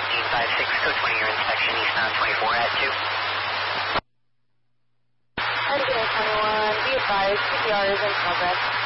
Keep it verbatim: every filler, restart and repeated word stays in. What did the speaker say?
fifteen five six, code twenty, your inspection, eastbound twenty-four at two. Hurricane twenty-one, be advised, C P R is in progress.